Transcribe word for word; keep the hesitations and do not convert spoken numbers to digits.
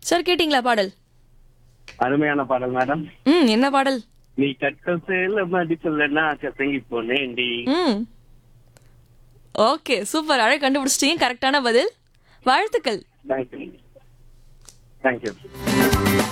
Sir கேட்டிங்களா பாடல்? அருமையான பாடல் மேடம். ம் என்ன பாடல்? நீ கட்ட சேல மடி சொல்லனா கசங்கி போனேன்டி. ம் ஓகே சூப்பர், அழகாக கண்டுபிடிச்சிட்டீங்க. கரெக்டான பதில். வாழ்த்துக்கள். Thank you thank you